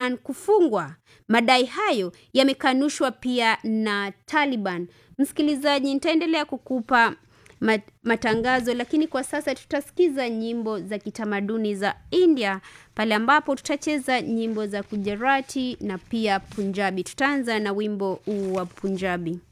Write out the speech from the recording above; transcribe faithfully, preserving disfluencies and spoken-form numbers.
Khan kufungwa. Madai hayo yamekanushwa pia na Taliban. Msikilizaji, nitaendelea kukupa matangazo, lakini kwa sasa tutasikiza nyimbo za kitamaduni za India, pale ambapo tutacheza nyimbo za Gujarati na pia Punjabi. Tutaanza na wimbo wa Punjabi.